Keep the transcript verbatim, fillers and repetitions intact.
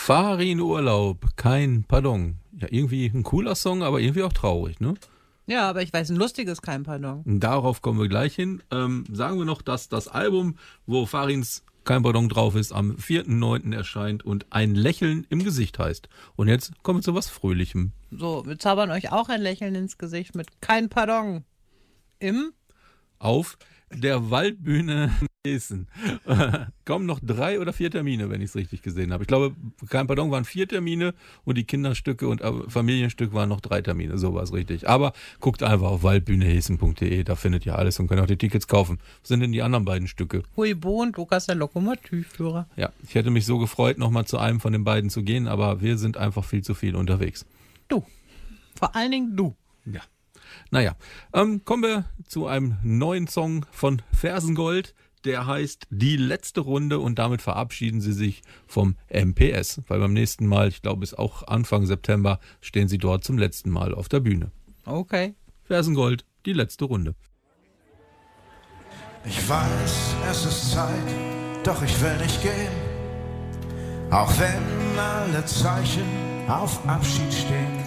Farin Urlaub, kein Pardon. Ja, irgendwie ein cooler Song, aber irgendwie auch traurig, ne? Ja, aber ich weiß, ein lustiges kein Pardon. Darauf kommen wir gleich hin. Ähm, sagen wir noch, dass das Album, wo Farins Kein Pardon drauf ist, am vierten neunten erscheint und ein Lächeln im Gesicht heißt. Und jetzt kommen wir zu was Fröhlichem. So, wir zaubern euch auch ein Lächeln ins Gesicht mit kein Pardon. Im? Auf der Waldbühne Essen. Kommen noch drei oder vier Termine, wenn ich es richtig gesehen habe. Ich glaube, kein Pardon waren vier Termine und die Kinderstücke und Familienstück waren noch drei Termine. So war es richtig. Aber guckt einfach auf waldbühnehessen punkt de, da findet ihr alles und könnt auch die Tickets kaufen. Was sind denn die anderen beiden Stücke? Huibo und Lukas, der Lokomotivführer. Ja, ich hätte mich so gefreut, nochmal zu einem von den beiden zu gehen, aber wir sind einfach viel zu viel unterwegs. Du. Vor allen Dingen du. Ja. Naja, ähm, kommen wir zu einem neuen Song von Fersengold. Der heißt Die letzte Runde und damit verabschieden sie sich vom M P S. Weil beim nächsten Mal, ich glaube es ist auch Anfang September, stehen sie dort zum letzten Mal auf der Bühne. Okay. Fersengold, die letzte Runde. Ich weiß, es ist Zeit, doch ich will nicht gehen. Auch wenn alle Zeichen auf Abschied stehen.